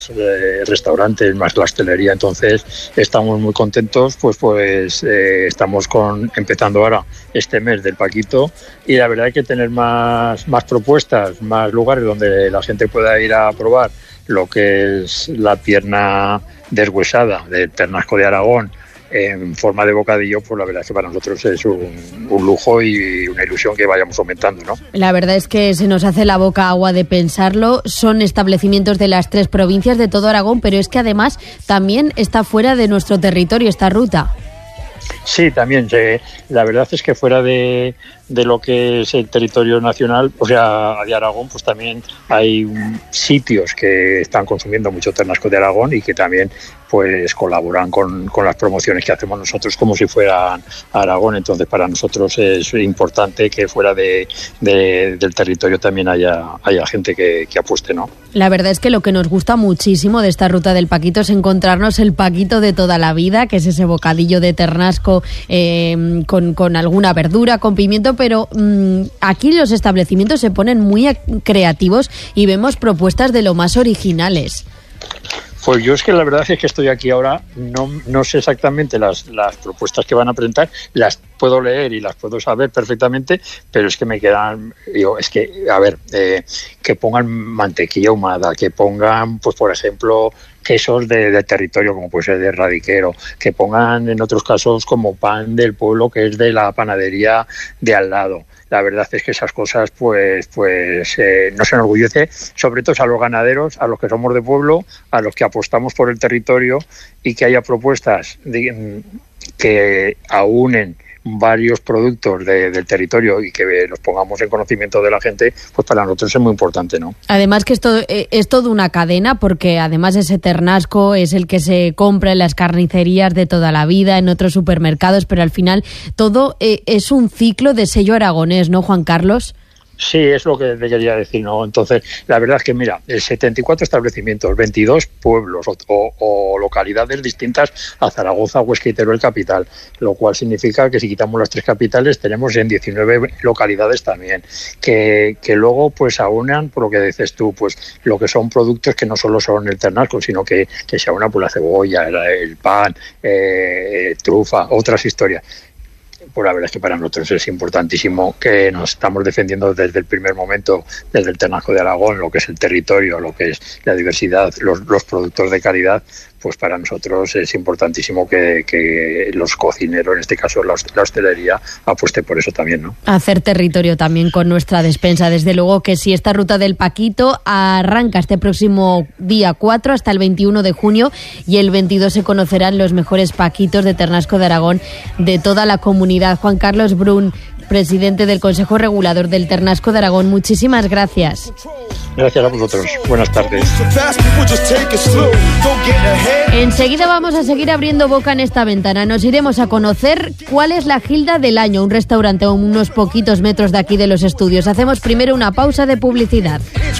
restaurantes, más la hostelería. Entonces estamos muy contentos, pues estamos empezando ahora este mes del Paquito, y la verdad hay que tener más propuestas, más lugares donde la gente pueda ir a probar lo que es la pierna deshuesada del ternasco de Aragón en forma de bocadillo. Pues la verdad es que para nosotros es un lujo y una ilusión que vayamos aumentando, ¿no? La verdad es que se nos hace la boca agua de pensarlo. Son establecimientos de las 3 provincias de todo Aragón, pero es que además también está fuera de nuestro territorio esta ruta. Sí, también. La verdad es que fuera de lo que es el territorio nacional, o sea, de Aragón, pues también hay sitios que están consumiendo mucho ternasco de Aragón y que también pues colaboran con las promociones que hacemos nosotros como si fueran Aragón. Entonces para nosotros es importante que fuera del territorio también haya gente que apueste, ¿no? La verdad es que lo que nos gusta muchísimo de esta ruta del Paquito es encontrarnos el Paquito de toda la vida, que es ese bocadillo de ternasco con alguna verdura, con pimiento, pero aquí los establecimientos se ponen muy creativos y vemos propuestas de lo más originales. Pues yo es que la verdad es que estoy aquí ahora, no sé exactamente las propuestas que van a presentar, las puedo leer y las puedo saber perfectamente, pero es que me quedan, que pongan mantequilla ahumada, que pongan, pues por ejemplo, quesos de territorio, como puede ser de Radiquero, que pongan en otros casos como pan del pueblo, que es de la panadería de al lado. La verdad es que esas cosas pues nos enorgullece, sobre todo a los ganaderos, a los que somos de pueblo, a los que apostamos por el territorio, y que haya propuestas que aúnen varios productos del territorio y que los pongamos en conocimiento de la gente, pues para nosotros es muy importante, ¿no? Además que esto es toda una cadena, porque además ese ternasco es el que se compra en las carnicerías de toda la vida, en otros supermercados, pero al final todo es un ciclo de sello aragonés, ¿no, Juan Carlos? Sí, es lo que te quería decir, ¿no? Entonces, la verdad es que, mira, 74 establecimientos, 22 pueblos o localidades distintas a Zaragoza, Huesca y Teruel capital, lo cual significa que si quitamos las 3 capitales tenemos en 19 localidades también, que luego pues aunan, por lo que dices tú, pues lo que son productos que no solo son el ternasco, sino que se aunan por la cebolla, el pan, trufa, otras historias. Pues la verdad es que para nosotros es importantísimo, que nos estamos defendiendo desde el primer momento, desde el ternasco de Aragón, lo que es el territorio, lo que es la diversidad, los productos de calidad. Pues para nosotros es importantísimo que los cocineros, en este caso la hostelería, apueste por eso también, ¿no? Hacer territorio también con nuestra despensa. Desde luego que si esta ruta del Paquito arranca este próximo día 4 hasta el 21 de junio y el 22 se conocerán los mejores paquitos de ternasco de Aragón de toda la comunidad. Juan Carlos Brun, presidente del Consejo Regulador del Ternasco de Aragón, muchísimas gracias. Gracias a vosotros. Buenas tardes. Enseguida vamos a seguir abriendo boca en esta ventana. Nos iremos a conocer cuál es la Gilda del Año, un restaurante a unos poquitos metros de aquí de los estudios. Hacemos primero una pausa de publicidad.